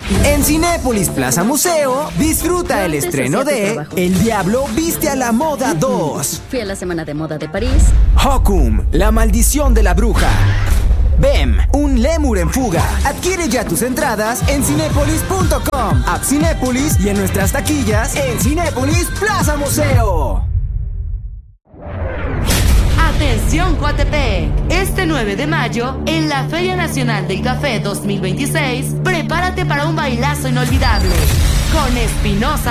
En Cinépolis Plaza Museo, disfruta el estreno de El Diablo Viste a la Moda 2. Fui a la Semana de Moda de París. Hokum, La Maldición de la Bruja. Bem, un lémur en fuga. Adquiere ya tus entradas en cinépolis.com, App Cinépolis y en nuestras taquillas en Cinépolis Plaza Museo. Atención Coatepec, este 9 de mayo en la Feria Nacional del Café 2026, prepárate para un bailazo inolvidable con Espinosa